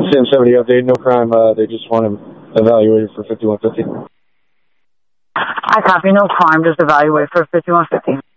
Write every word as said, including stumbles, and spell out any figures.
Sam seventy update, no crime. Uh, they just want him evaluated for fifty-one fifty. I copy, no crime, just evaluate for fifty-one fifty.